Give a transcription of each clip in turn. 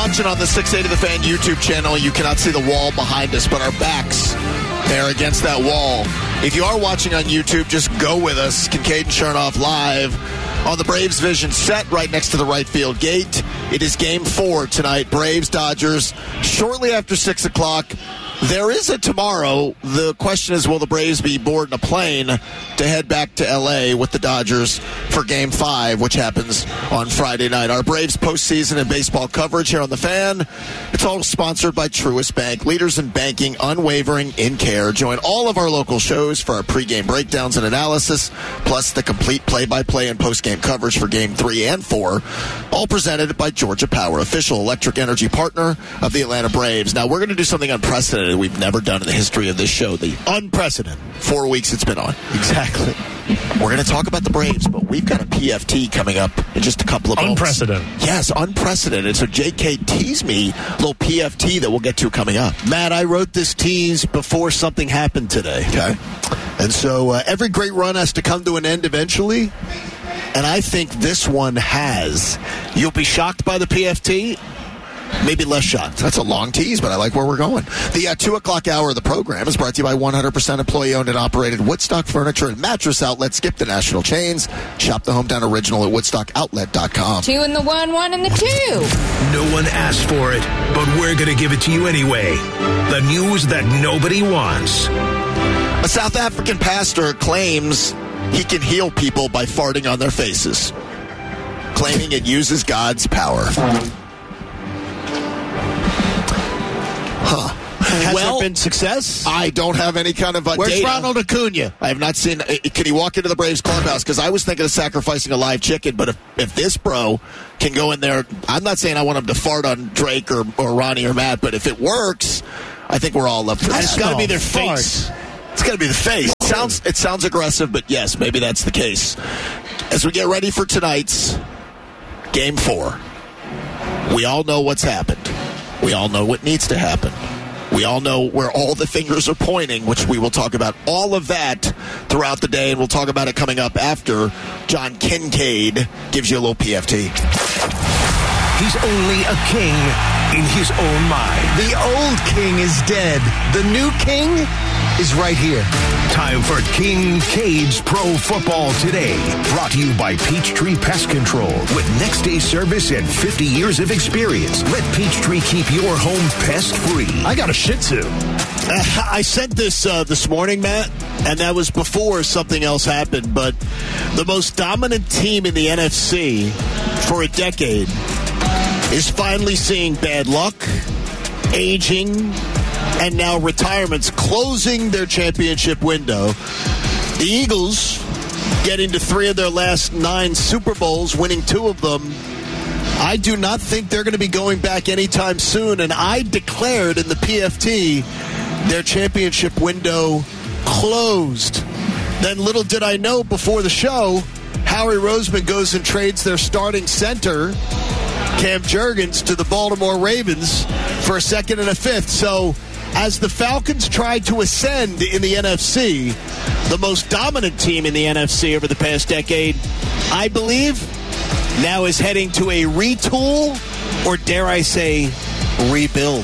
watching on the 680 The Fan YouTube channel, you cannot see the wall behind us, but our backs, they're against that wall. If you are watching on YouTube, just go with us. Kincaid and Chernoff live on the Braves Vision set right next to the right field gate. It is Game 4 tonight, Braves-Dodgers, shortly after 6 o'clock. There is a tomorrow. The question is, will the Braves be boarding a plane to head back to L.A. with the Dodgers for Game 5, which happens on Friday night? Our Braves postseason and baseball coverage here on The Fan. It's all sponsored by Truist Bank. Leaders in banking, unwavering in care. Join all of our local shows for our pregame breakdowns and analysis, plus the complete play-by-play and postgame coverage for Game 3 and 4, all presented by Georgia Power, official electric energy partner of the Atlanta Braves. Now, we're going to do something unprecedented we've never done in the history of this show. The unprecedented 4 weeks it's been on. Exactly. We're going to talk about the Braves, but we've got a PFT coming up in just a couple of moments. Unprecedented. Yes, unprecedented. So JK teased me a little PFT that we'll get to coming up. Matt, I wrote this tease before something happened today. Okay. And so every great run has to come to an end eventually. And I think this one has. You'll be shocked by the PFT. Maybe less shocked. That's a long tease, but I like where we're going. The 2 o'clock hour of the program is brought to you by 100% employee-owned and operated Woodstock Furniture and Mattress Outlet. Skip the national chains. Shop the hometown original at woodstockoutlet.com. 2 and the 1, 1 and the 2. No one asked for it, but we're going to give it to you anyway. The news that nobody wants. A South African pastor claims he can heal people by farting on their faces, claiming it uses God's power. Has there been success? I don't have any kind of Where's data. Ronald Acuna? I have not seen. Can he walk into the Braves clubhouse? Because I was thinking of sacrificing a live chicken, but if this bro can go in there, I'm not saying I want him to fart on Drake or Ronnie or Matt, but if it works, I think we're all up for that. It's got to be their face. It's got to be the face. It sounds aggressive, but yes, maybe that's the case. As we get ready for tonight's Game 4, we all know what's happened. We all know what needs to happen. We all know where all the fingers are pointing, which we will talk about all of that throughout the day, and we'll talk about it coming up after John Kincaid gives you a little PFT. He's only a king in his own mind. The old king is dead. The new king is right here. Time for Kincaid's Pro Football Today. Brought to you by Peachtree Pest Control. With next day service and 50 years of experience, let Peachtree keep your home pest-free. I got a Shih Tzu. I sent this morning, Matt, and that was before something else happened, but the most dominant team in the NFC for a decade is finally seeing bad luck, aging, and now retirements closing their championship window. The Eagles getting to 3 of their last 9 Super Bowls, winning 2 of them. I do not think they're going to be going back anytime soon, and I declared in the PFT their championship window closed. Then little did I know before the show, Howie Roseman goes and trades their starting center, Cam Jurgens, to the Baltimore Ravens for a 2nd and a 5th. So as the Falcons tried to ascend in the NFC, the most dominant team in the NFC over the past decade, I believe, now is heading to a retool, or dare I say, rebuild.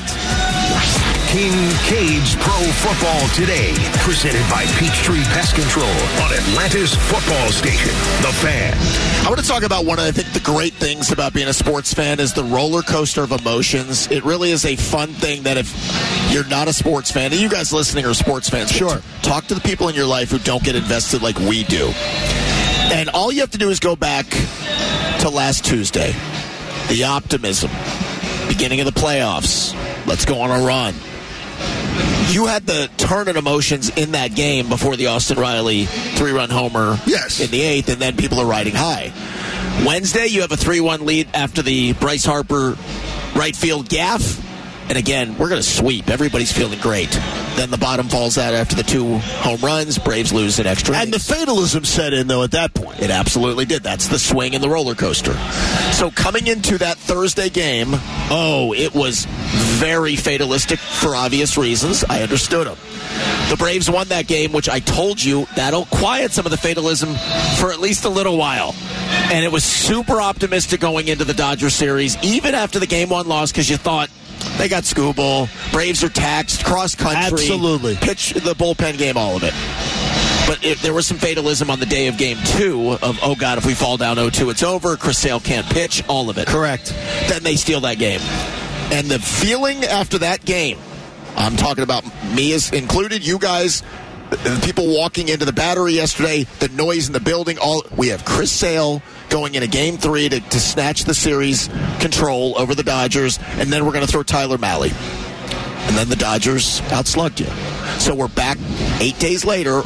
Kincaid's Pro Football Today, presented by Peachtree Pest Control on Atlanta's football station, The Fan. I want to talk about one of, I think, the great things about being a sports fan is the roller coaster of emotions. It really is a fun thing that if you're not a sports fan, and you guys listening are sports fans, sure, talk to the people in your life who don't get invested like we do. And all you have to do is go back to last Tuesday. The optimism, beginning of the playoffs. Let's go on a run. You had the turn in emotions in that game before the Austin Riley 3-run homer in the 8th, and then people are riding high. Wednesday, you have a 3-1 lead after the Bryce Harper right field gaff. And again, we're going to sweep. Everybody's feeling great. Then the bottom falls out after the 2 home runs. Braves lose an extra. And the fatalism set in, though, at that point. It absolutely did. That's the swing in the roller coaster. So coming into that Thursday game, it was very fatalistic for obvious reasons. I understood them. The Braves won that game, which I told you that'll quiet some of the fatalism for at least a little while. And it was super optimistic going into the Dodgers series, even after the Game 1 loss, because you thought they got Skubal, Braves are taxed, cross-country. Absolutely. Pitch, the bullpen game, all of it. But there was some fatalism on the day of Game 2 of, oh, God, if we fall down 0-2, it's over. Chris Sale can't pitch, all of it. Correct. Then they steal that game. And the feeling after that game, I'm talking about me as included, you guys, the people walking into the Battery yesterday, the noise in the building, we have Chris Sale going into Game 3 to snatch the series control over the Dodgers, and then we're going to throw Tyler Mahle. And then the Dodgers outslugged you. So we're back 6 days later.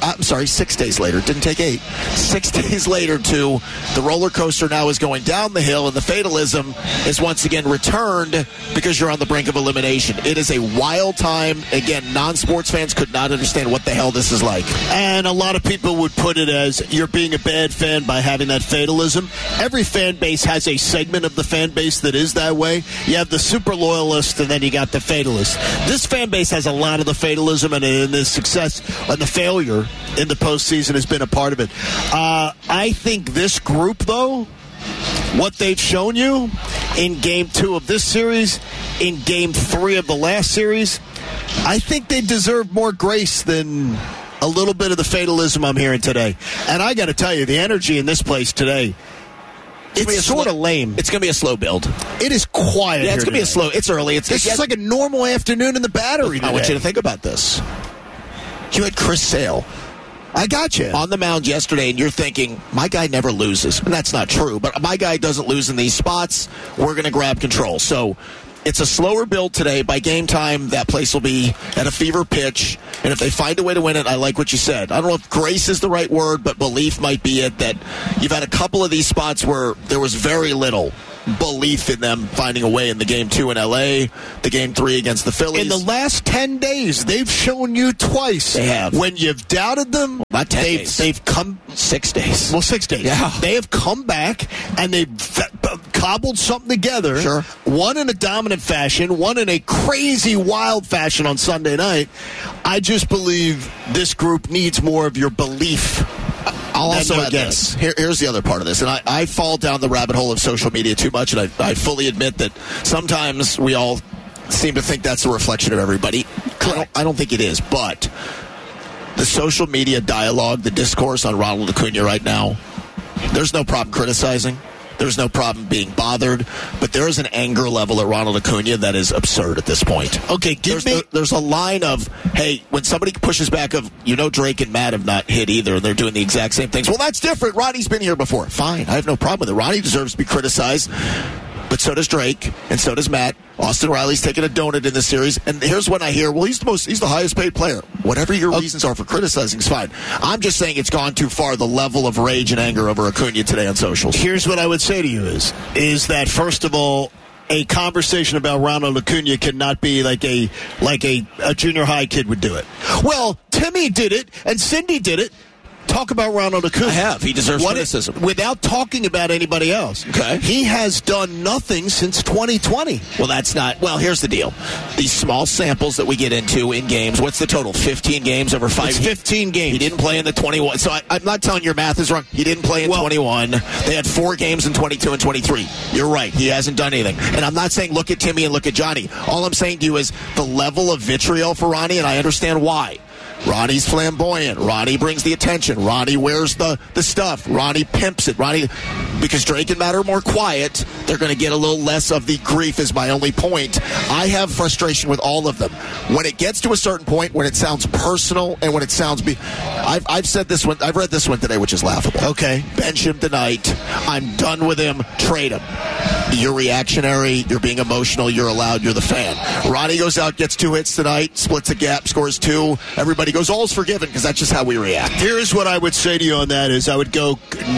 Didn't take 8. 6 days later to the roller coaster now is going down the hill, and the fatalism is once again returned because you're on the brink of elimination. It is a wild time. Again, non-sports fans could not understand what the hell this is like. And a lot of people would put it as you're being a bad fan by having that fatalism. Every fan base has a segment of the fan base that is that way. You have the super loyalist, and then you got the fatalist. This fan base has a lot of the fatalism, and the success and the failure in the postseason has been a part of it. I think this group, though, what they've shown you in Game 2 of this series, in Game 3 of the last series, I think they deserve more grace than a little bit of the fatalism I'm hearing today. And I got to tell you, the energy in this place today, it's sort of lame. It's going to be a slow build. It is quiet. Yeah, it's going to be a slow. It's early. It's just like a normal afternoon in the Battery today. I want you to think about this. You had Chris Sale. I got you. On the mound yesterday, and you're thinking, my guy never loses. And that's not true, but my guy doesn't lose in these spots. We're going to grab control. So it's a slower build today. By game time, that place will be at a fever pitch. And if they find a way to win it, I like what you said. I don't know if grace is the right word, but belief might be it, that you've had a couple of these spots where there was very little belief in them finding a way in the Game 2 in L.A., the Game 3 against the Phillies. In the last 10 days, they've shown you twice. They have. When you've doubted them, well, not 10 days. They've come 6 days. Well, 6 days. Yeah. They have come back, and they've cobbled something together. Sure. One in a dominant fashion, one in a crazy, wild fashion on Sunday night. I just believe this group needs more of your belief. I'll also add this. Here's the other part of this, and I fall down the rabbit hole of social media too much, and I fully admit that sometimes we all seem to think that's a reflection of everybody. I don't think it is, but the social media dialogue, the discourse on Ronald Acuna right now, there's no problem criticizing. There's no problem being bothered, but there is an anger level at Ronald Acuna that is absurd at this point. Okay, there's a line of, hey, when somebody pushes back of, Drake and Matt have not hit either, and they're doing the exact same things. Well, that's different. Ronnie's been here before. Fine, I have no problem with it. Ronnie deserves to be criticized, but so does Drake, and so does Matt. Austin Riley's taking a donut in the series, and here's when I hear, well, he's the highest paid player. Whatever your reasons are for criticizing is fine. I'm just saying it's gone too far, the level of rage and anger over Acuna today on socials. Here's what I would say to you is that, first of all, a conversation about Ronald Acuna cannot be like a junior high kid would do it. Well, Timmy did it, and Cindy did it. Talk about Ronald Acuna. I have. He deserves criticism. Without talking about anybody else. Okay. He has done nothing since 2020. Well, that's not... Well, here's the deal. These small samples that we get into in games, what's the total? 15 games over 5 It's 15 games. He didn't play in the 21. So I'm not telling your math is wrong. He didn't play in 21. They had 4 games in 22 and 23. You're right. He hasn't done anything. And I'm not saying look at Timmy and look at Johnny. All I'm saying to you is the level of vitriol for Ronnie, and I understand why. Ronnie's flamboyant. Ronnie brings the attention. Ronnie wears the stuff. Ronnie pimps it. Because Drake and Matt are more quiet, they're going to get a little less of the grief is my only point. I have frustration with all of them. When it gets to a certain point, when it sounds personal and when it sounds... I've said this one. I've read this one today, which is laughable. Okay. Bench him tonight. I'm done with him. Trade him. You're reactionary. You're being emotional. You're allowed. You're the fan. Ronnie goes out, gets 2 hits tonight, splits a gap, scores 2. Everybody goes, all's forgiven, because that's just how we react. Here's what I would say to you on that is I would go,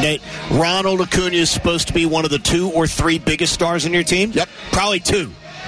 Ronald Acuna is supposed to be one of the 2 or 3 biggest stars in your team? Yep. Probably 2.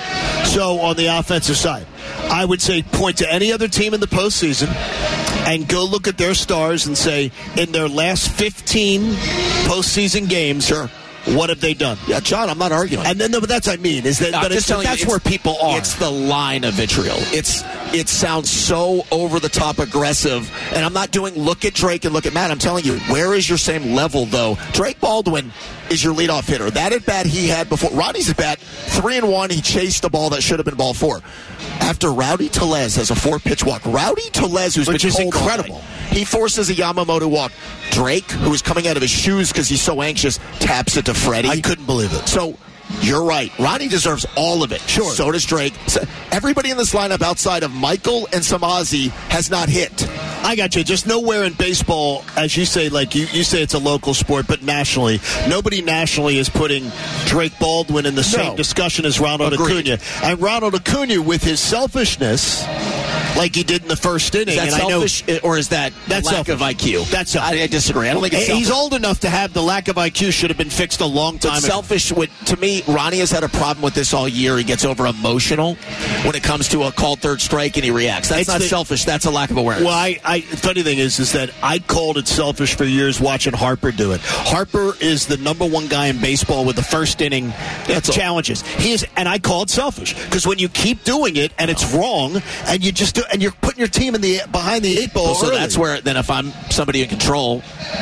So on the offensive side, I would say point to any other team in the postseason and go look at their stars and say, in their last 15 postseason games, sure, What have they done? Yeah, John, I'm not arguing. And then, no, but that's what I mean. Is that? But that's where people are. It's the line of vitriol. It sounds so over the top aggressive, and I'm not doing look at Drake and look at Matt. I'm telling you, where is your same level though? Drake Baldwin is your leadoff hitter. That at bat he had before. Ronnie's at bat 3-1. He chased the ball that should have been ball 4. After Rowdy Tellez has a 4-pitch walk. Rowdy Tellez, who's been incredible. He forces a Yamamoto walk. Drake, who is coming out of his shoes because he's so anxious, taps it to Freddie. I couldn't believe it. So you're right. Ronnie deserves all of it. Sure. So does Drake. So everybody in this lineup outside of Michael and Samazi has not hit. I got you. Just nowhere in baseball, as you say, like you say it's a local sport, but nationally, nobody nationally is putting Drake Baldwin in the same discussion as Ronald Acuna. And Ronald Acuna, with his selfishness, like he did in the first inning. Is that selfish, or is that lack of IQ? That's selfish. I disagree. I don't think it's selfish. He's old enough to have the lack of IQ should have been fixed a long time ago. Selfish, to me, Ronnie has had a problem with this all year. He gets over emotional when it comes to a called third strike and he reacts. That's not selfish. That's a lack of awareness. Well, funny thing is that I called it selfish for years watching Harper do it. Harper is the number one guy in baseball with the first inning challenges. He is, and I call it selfish because when you keep doing it and it's wrong, and you just do, and you're putting your team behind the 8 ball. So that's where then if I'm somebody in control,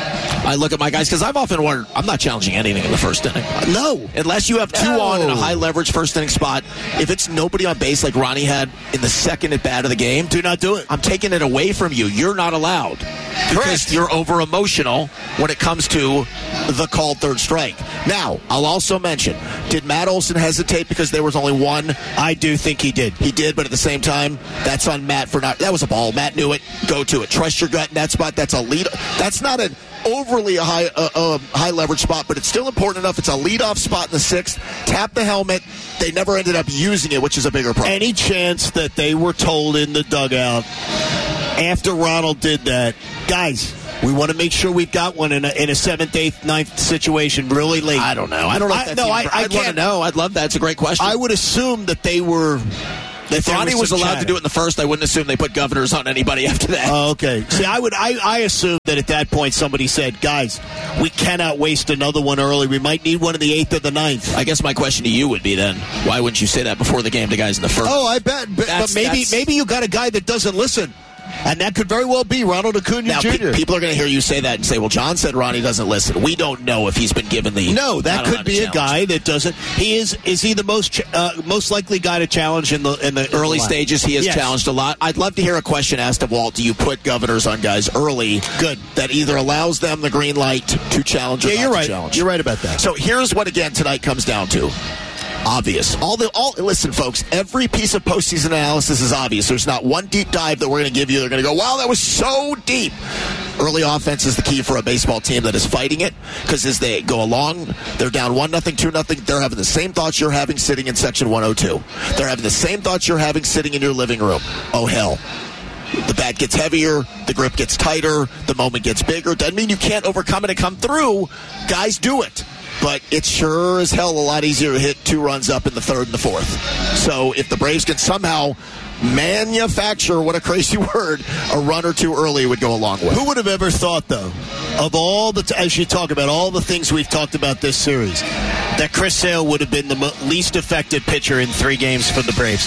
I look at my guys because I've often wondered, I'm not challenging anything in the first inning. No. Unless you have 2 on in a high leverage first inning spot. If it's nobody on base like Ronnie had in the second at bat of the game, do not do it. I'm taking it away from you. You're not allowed. Because you're over emotional when it comes to the called third strike. Now, I'll also mention, did Matt Olson hesitate because there was only one? I do think he did. He did, but at the same time, that's on Matt for not. That was a ball. Matt knew it. Go to it. Trust your gut in that spot. That's a lead. That's not an overly high leverage spot, but it's still important enough. It's a leadoff spot in the 6th. Tap the helmet. They never ended up using it, which is a bigger problem. Any chance that they were told in the dugout after Ronald did that, guys, we want to make sure we've got one in a 7th, 8th, 9th situation really late? I don't know. I don't know. I'd want to know. I'd love that. It's a great question. I would assume that they were. If Ronnie was allowed to do it in the first, I wouldn't assume they put governors on anybody after that. Oh, okay. See, I assume that at that point somebody said, guys, we cannot waste another one early. We might need one in the 8th or the 9th. I guess my question to you would be then, why wouldn't you say that before the game to guys in the first? Oh, I bet. But maybe you got a guy that doesn't listen. And that could very well be Ronald Acuna Jr. People are going to hear you say that and say, well, John said Ronnie doesn't listen. We don't know if he's been given the... No, that could be a guy that doesn't... Is he the most likely guy to challenge in the early stages? He has challenged a lot. I'd love to hear a question asked of Walt. Do you put governors on guys early? Good. That either allows them the green light to challenge or not you're right. to challenge? You're right about that. So here's what, again, tonight comes down to. Obvious. Listen, folks, every piece of postseason analysis is obvious. There's not one deep dive that we're going to give you. They're going to go, wow, that was so deep. Early offense is the key for a baseball team that is fighting it, because as they go along, they're down 1-0, 2-0. They're having the same thoughts you're having sitting in section 102. They're having the same thoughts you're having sitting in your living room. Oh, hell. The bat gets heavier, the grip gets tighter, the moment gets bigger. Doesn't mean you can't overcome it and come through. Guys do it. But it's sure as hell a lot easier to hit 2 runs up in the 3rd and the 4th. So if the Braves can somehow manufacture, what a crazy word, a run or 2 early would go a long way. Who would have ever thought, though, of all as you talk about all the things we've talked about this series, that Chris Sale would have been the least effective pitcher in 3 games for the Braves?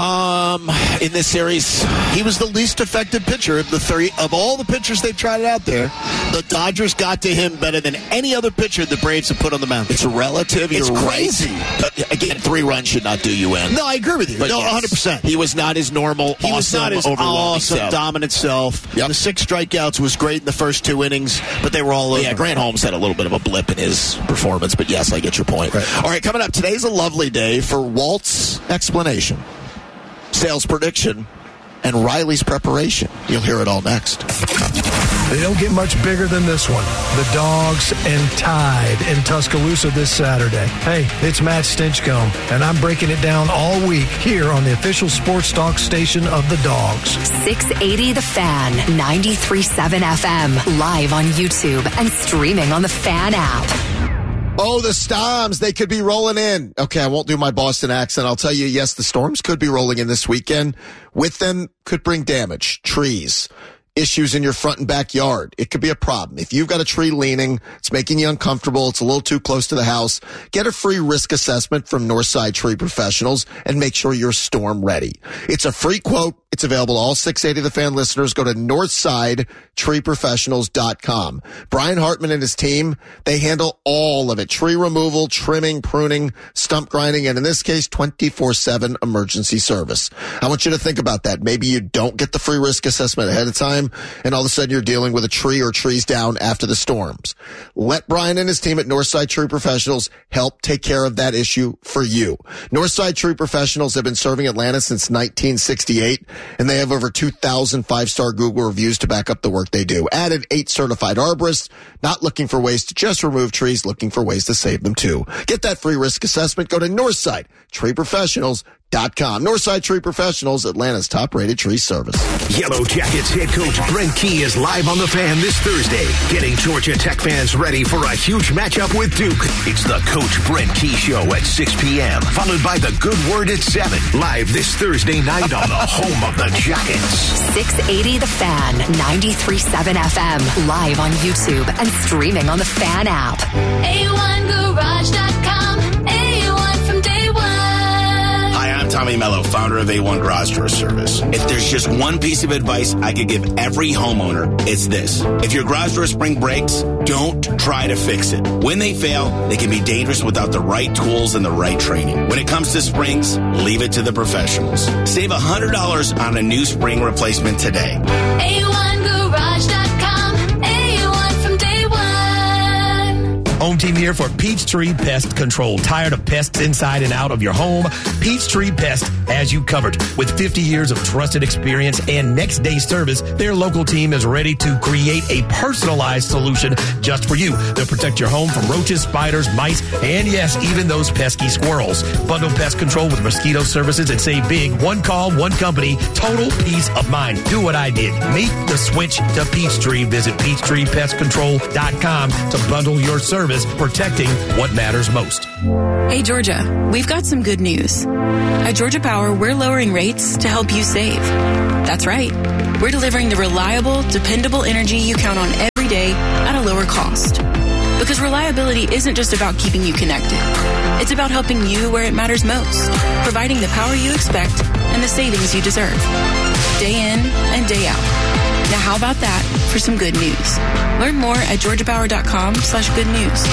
In this series, he was the least effective pitcher of all the pitchers they've tried out there. The Dodgers got to him better than any other pitcher the Braves have put on the mound. It's relative. It's crazy. But again, 3 runs should not do you in. No, I agree with you. But 100%. He was not his normal, he was not his awesome, dominant self. Yep. The 6 strikeouts was great in the first 2 innings, but they were all over. Yeah, Grant Holmes had a little bit of a blip in his performance, but yes, I get your point. Right. All right, coming up, today's a lovely day for Walt's explanation, Sale's prediction, and Riley's preparation. You'll hear it all next. They don't get much bigger than this one. The Dogs and Tide in Tuscaloosa this Saturday. Hey, it's Matt Stinchcomb, and I'm breaking it down all week here on the official sports talk station of the Dogs. 680 The Fan, 93.7 FM, live on YouTube and streaming on the Fan app. Oh, the storms, they could be rolling in. Okay, I won't do my Boston accent. I'll tell you, yes, the storms could be rolling in this weekend. With them could bring damage, trees, issues in your front and backyard. It could be a problem. If you've got a tree leaning, it's making you uncomfortable, it's a little too close to the house, get a free risk assessment from Northside Tree Professionals and make sure you're storm ready. It's a free quote. It's available to all 680 The Fan listeners. Go to NorthsideTreeProfessionals.com. Brian Hartman and his team, they handle all of it. Tree removal, trimming, pruning, stump grinding, and in this case, 24/7 emergency service. I want you to think about that. Maybe you don't get the free risk assessment ahead of time, and all of a sudden you're dealing with a tree or trees down after the storms. Let Brian and his team at Northside Tree Professionals help take care of that issue for you. Northside Tree Professionals have been serving Atlanta since 1968, and they have over 2,000 five-star Google reviews to back up the work they do. Added 8 certified arborists, not looking for ways to just remove trees, looking for ways to save them too. Get that free risk assessment. Go to NorthsideTreeProfessionals.com. Northside Tree Professionals, Atlanta's top-rated tree service. Yellow Jackets head coach Brent Key is live on the Fan this Thursday, getting Georgia Tech fans ready for a huge matchup with Duke. It's the Coach Brent Key Show at 6 p.m., followed by The Good Word at 7, live this Thursday night on the home of the Jackets. 680 The Fan, 93.7 FM, live on YouTube and streaming on the Fan app. A1Garage.com, A1 from day one. Hi, I'm Tommy Mello, founder of A1 Garage Door Service. If there's just one piece of advice I could give every homeowner, it's this. If your garage door spring breaks, don't try to fix it. When they fail, they can be dangerous without the right tools and the right training. When it comes to springs, leave it to the professionals. Save $100 on a new spring replacement today. A1Garage.com, A1 from day one. Home team here for Peachtree Pest Control. Tired of pests inside and out of your home? Peachtree Pest has you covered. With 50 years of trusted experience and next day service, their local team is ready to create a personalized solution just for you. They'll protect your home from roaches, spiders, mice, and yes, even those pesky squirrels. Bundle pest control with mosquito services and save big. One call, one company, total peace of mind. Do what I did. Make the switch to Peachtree. Visit PeachtreePestControl.com to bundle your service, protecting what matters most. Hey, Georgia, we've got some good news. At Georgia Power, we're lowering rates to help you save. That's right. We're delivering the reliable, dependable energy you count on every day at a lower cost. Because reliability isn't just about keeping you connected. It's about helping you where it matters most, providing the power you expect and the savings you deserve. Day in and day out. Now, how about that for some good news? Learn more at georgiapower.com/good news.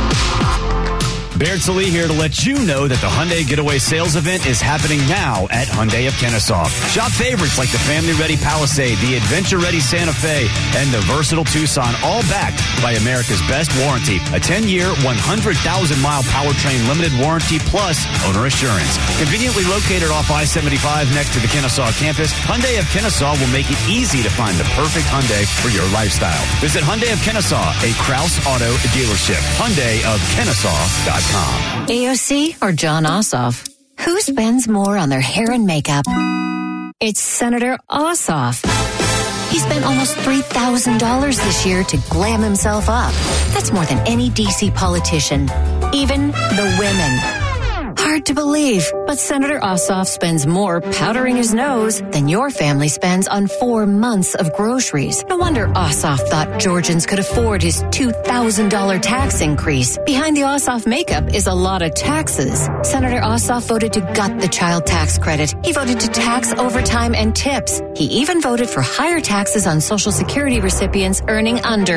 Baird Salee here to let you know that the Hyundai Getaway Sales Event is happening now at Hyundai of Kennesaw. Shop favorites like the family-ready Palisade, the adventure-ready Santa Fe, and the versatile Tucson, all backed by America's best warranty. A 10-year, 100,000-mile powertrain limited warranty plus owner assurance. Conveniently located off I-75 next to the Kennesaw campus, Hyundai of Kennesaw will make it easy to find the perfect Hyundai for your lifestyle. Visit Hyundai of Kennesaw, a Krause Auto dealership. HyundaiofKennesaw.com. AOC or John Ossoff? Who spends more on their hair and makeup? It's Senator Ossoff. He spent almost $3,000 this year to glam himself up. That's more than any D.C. politician, even the women. Hard to believe, but Senator Ossoff spends more powdering his nose than your family spends on 4 months of groceries. No wonder Ossoff thought Georgians could afford his $2,000 tax increase. Behind the Ossoff makeup is a lot of taxes. Senator Ossoff voted to gut the child tax credit. He voted to tax overtime and tips. He even voted for higher taxes on Social Security recipients earning under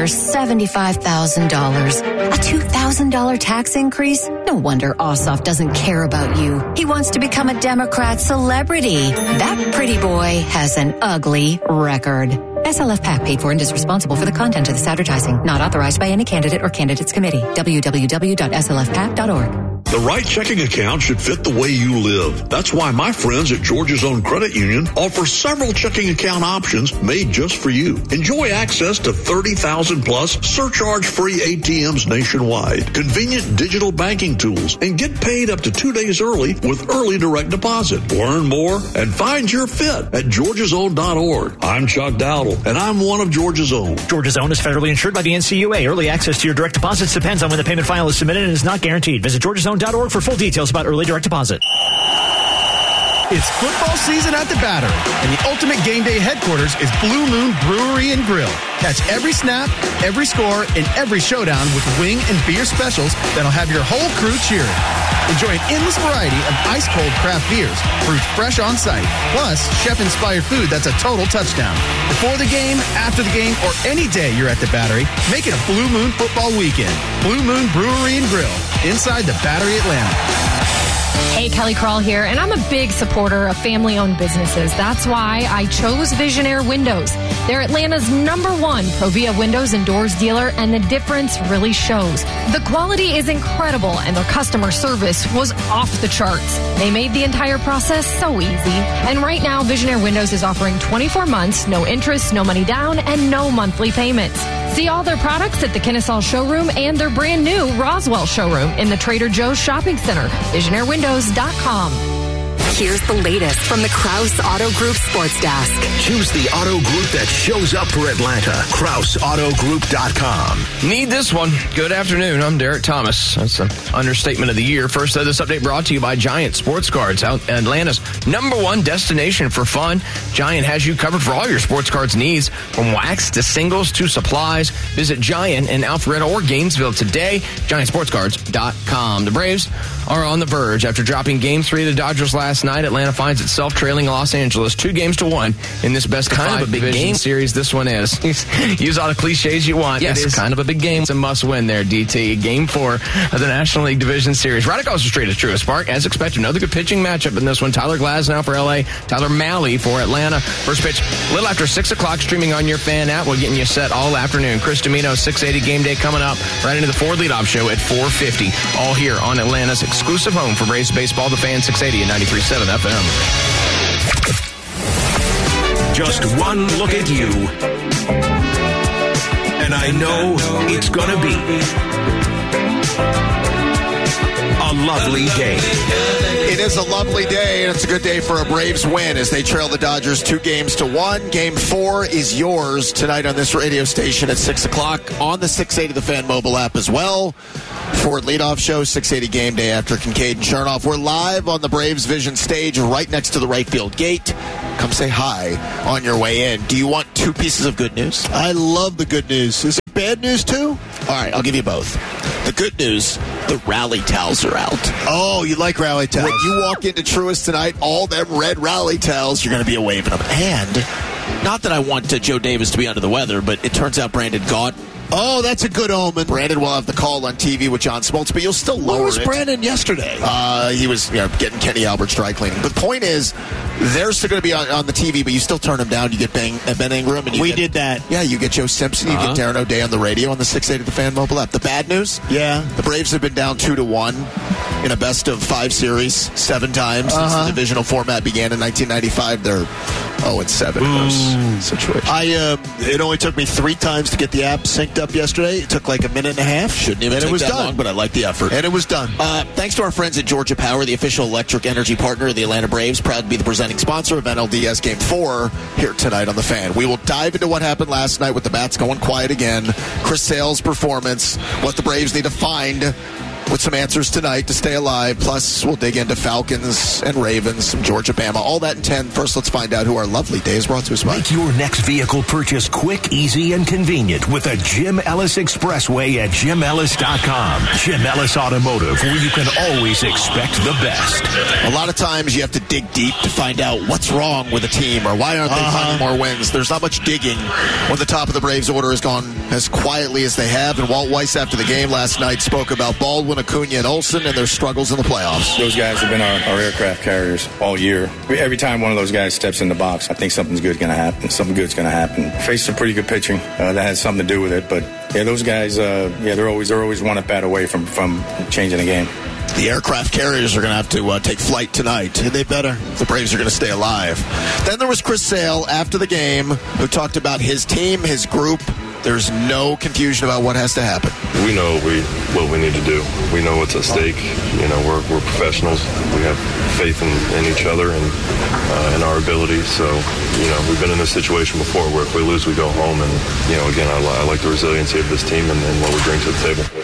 $75,000. A $2,000 tax increase? No wonder Ossoff doesn't care about you. He wants to become a Democrat celebrity. That pretty boy has an ugly record. SLF PAC paid for and is responsible for the content of this advertising. Not authorized by any candidate or candidates committee. www.slfpac.org. The right checking account should fit the way you live. That's why my friends at Georgia's Own Credit Union offer several checking account options made just for you. Enjoy access to 30,000 plus surcharge-free ATMs nationwide, convenient digital banking tools, and get paid up to 2 days early with early direct deposit. Learn more and find your fit at georgiasown.org. I'm Chuck Dowdle, and I'm one of Georgia's Own. Georgia's Own is federally insured by the NCUA. Early access to your direct deposits depends on when the payment file is submitted and is not guaranteed. Visit georgiasown.org for full details about early direct deposit. It's football season at the Battery, and the ultimate game day headquarters is Blue Moon Brewery and Grill. Catch every snap, every score, and every showdown with wing and beer specials that'll have your whole crew cheering. Enjoy an endless variety of ice-cold craft beers, brewed fresh on site, plus chef-inspired food that's a total touchdown. Before the game, after the game, or any day you're at the Battery, make it a Blue Moon football weekend. Blue Moon Brewery and Grill, inside the Battery Atlanta. Hey, Kelly Crawl here, and I'm a big supporter of family-owned businesses. That's why I chose Visionaire Windows. They're Atlanta's #1 Provia windows and doors dealer, and the difference really shows. The quality is incredible, and their customer service was off the charts. They made the entire process so easy. And right now, Visionaire Windows is offering 24 months, no interest, no money down, and no monthly payments. See all their products at the Kennesaw showroom and their brand new Roswell showroom in the Trader Joe's Shopping Center. VisionaireWindows.com. Here's the latest from the Krause Auto Group Sports Desk. Choose the auto group that shows up for Atlanta. KrauseAutoGroup.com. Need this one. Good afternoon. I'm Derek Thomas. That's an understatement of the year. First, this update brought to you by Giant Sports Cards, Atlanta's #1 destination for fun. Giant has you covered for all your sports cards needs, from wax to singles to supplies. Visit Giant in Alpharetta or Gainesville today. GiantSportsCards.com. The Braves are on the verge. After dropping Game 3 of the Dodgers last night, Atlanta finds itself trailing Los Angeles 2-1 in this best of 5 division series. This one is. Use all the cliches you want. Yes, it is kind of a big game. It's a must-win there, DT. Game 4 of the National League Division Series. Right across the street is Truist Park. As expected, another good pitching matchup in this one. Tyler Glasnow for LA, Tyler Mahle for Atlanta. First pitch a little after 6 o'clock, streaming on your fan app. We're getting you set all afternoon. Chris Domino, 680 Game Day coming up right into the Ford Leadoff Show at 4:50. All here on Atlanta's exclusive home for Braves baseball, the Fan, 680 and 93.7 FM. Just one look at you, and I know it's gonna be a lovely day. It is a lovely day, and it's a good day for a Braves win as they trail the Dodgers 2-1. Game 4 is yours tonight on this radio station at 6 o'clock on the 680 The Fan mobile app as well. Ford Leadoff Show, 680 Game Day after Kincaid and Chernoff. We're live on the Braves Vision stage right next to the right field gate. Come say hi on your way in. Do you want 2 pieces of good news? I love the good news. Is it bad news, too? All right, I'll give you both. The good news, the rally towels are out. Oh, you like rally towels. When you walk into Truist tonight, all them red rally towels, you're going to be waving them. And not that I want Joe Davis to be under the weather, but it turns out Brandon Gaunt. Oh, that's a good omen. Brandon will have the call on TV with John Smoltz, but you'll still lower it. Where was Brandon yesterday? He was getting Kenny Albert's dry cleaning. But the point is, they're still going to be on the TV, but you still turn them down. You get Ben Ingram. And we did that. Yeah, you get Joe Simpson. You get Darren O'Day on the radio on the 680 The Fan mobile app. The bad news? Yeah. The Braves have been down 2-1 in a best-of-5 series 7 times since the divisional format began in 1995. They're 0-7 in those situations. It only took me 3 times to get the app synced up yesterday. It took like a minute and a half. Shouldn't even take that long, but I like the effort. And it was done. Thanks to our friends at Georgia Power, the official electric energy partner of the Atlanta Braves, proud to be the presenting sponsor of NLDS Game 4 here tonight on The Fan. We will dive into what happened last night with the bats going quiet again, Chris Sale's performance, what the Braves need to find with some answers tonight to stay alive. Plus, we'll dig into Falcons and Ravens, some Georgia, Bama, all that in 10. First, let's find out who our lovely day is brought to us by. Make your next vehicle purchase quick, easy, and convenient with a Jim Ellis Expressway at JimEllis.com. Jim Ellis Automotive, where you can always expect the best. A lot of times you have to dig deep to find out what's wrong with a team or why aren't they finding more wins. There's not much digging when the top of the Braves order has gone as quietly as they have. And Walt Weiss, after the game last night, spoke about Baldwin, Acuna, and Olsen and their struggles in the playoffs. Those guys have been our aircraft carriers all year. Every time one of those guys steps in the box, I think something's good going to happen. Something good's going to happen. Faced some pretty good pitching. That has something to do with it. But yeah, those guys, they're always one at bat away from changing the game. The aircraft carriers are going to have to take flight tonight. And they better. The Braves are going to stay alive. Then there was Chris Sale after the game who talked about his team, his group. There's no confusion about what has to happen. We know what we need to do. We know what's at stake. We're professionals. We have faith in each other and in our abilities. So, we've been in this situation before where if we lose, we go home. And, again, I like the resiliency of this team and what we bring to the table.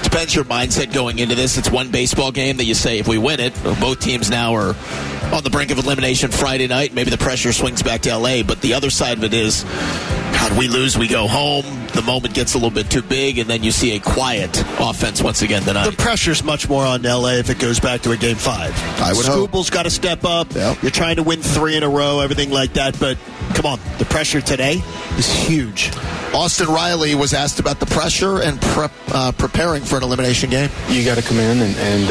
depends your mindset going into this. It's one baseball game that you say, if we win it, both teams now are on the brink of elimination Friday night. Maybe the pressure swings back to L.A., but the other side of it is, God, we lose, we go home. The moment gets a little bit too big, and then you see a quiet offense once again tonight. The pressure's much more on L.A. if it goes back to a Game 5. I would hope. Scooble's got to step up. Yep. You're trying to win 3 in a row, everything like that. But, come on, the pressure today is huge. Austin Riley was asked about the pressure and preparing for an elimination game. You got to come in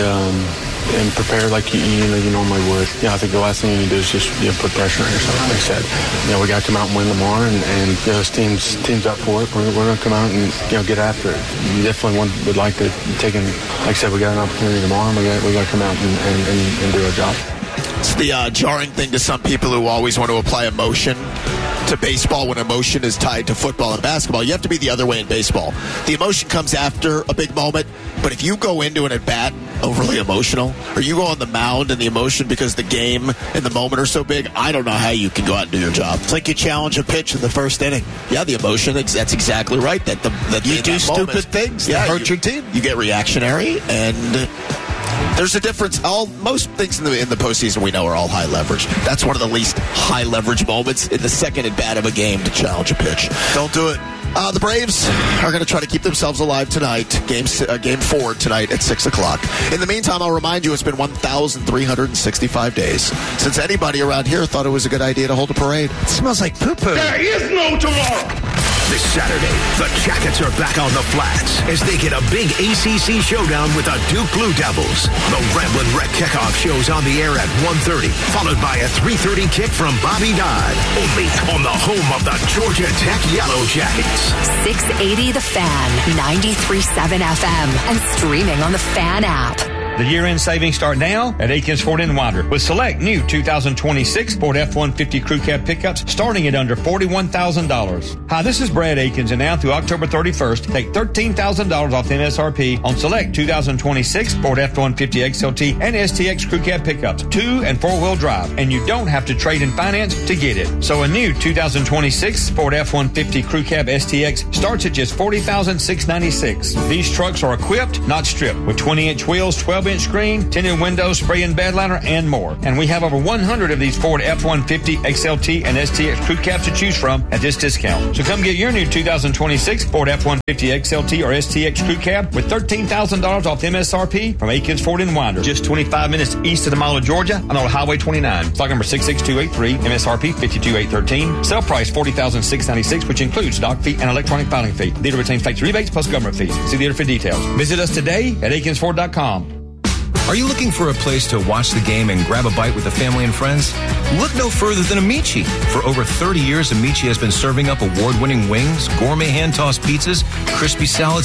and prepare like you normally would. Yeah, I think the last thing you need to do is just put pressure on yourself. Like I said, we got to come out and win tomorrow, and this team's up for it. We're going to come out and get after it. You definitely would like to take in. Like I said, we got an opportunity tomorrow, and we got to come out and do our job. It's the jarring thing to some people who always want to apply emotion to baseball when emotion is tied to football and basketball. You have to be the other way in baseball. The emotion comes after a big moment, but if you go into an at-bat overly emotional, or you go on the mound and the emotion because the game and the moment are so big, I don't know how you can go out and do your job. It's like you challenge a pitch in the first inning. Yeah, the emotion, that's exactly right. That you do stupid things that hurt your team. You get reactionary, and there's a difference. Most things in the postseason we know are all high leverage. That's one of the least high leverage moments in the second at bat of a game to challenge a pitch. Don't do it. The Braves are going to try to keep themselves alive tonight. Game 4 tonight at 6 o'clock. In the meantime, I'll remind you it's been 1,365 days since anybody around here thought it was a good idea to hold a parade. It smells like poo-poo. There is no tomorrow. This Saturday, the Jackets are back on the flats as they get a big ACC showdown with the Duke Blue Devils. The Ramblin' Wreck kickoff shows on the air at 1:30, followed by a 3:30 kick from Bobby Dodd. Only on the home of the Georgia Tech Yellow Jackets. 680 The Fan, 93.7 FM, and streaming on the Fan app. The year-end savings start now at Aikens Ford in Winder with select new 2026 Ford F-150 Crew Cab pickups starting at under $41,000. Hi, this is Brad Aikens, and now through October 31st, take $13,000 off MSRP on select 2026 Ford F-150 XLT and STX Crew Cab pickups, 2- and 4-wheel drive, and you don't have to trade in finance to get it. So a new 2026 Ford F-150 Crew Cab STX starts at just $40,696. These trucks are equipped, not stripped, with 20-inch wheels, 12-inch screen, tinted windows, spray and bed liner, and more. And we have over 100 of these Ford F-150, XLT, and STX crew cabs to choose from at this discount. So come get your new 2026 Ford F-150, XLT, or STX crew cab with $13,000 off MSRP from Aikens Ford in Winder. Just 25 minutes east of the Mall of Georgia on Old Highway 29. Stock number 66283, MSRP 52813. Sale price $40,696, which includes dock fee and electronic filing fee. Dealer retains tax rebates plus government fees. See dealer for details. Visit us today at AikensFord.com. Are you looking for a place to watch the game and grab a bite with the family and friends? Look no further than Amici. For over 30 years, Amici has been serving up award-winning wings, gourmet hand-tossed pizzas, crispy salads,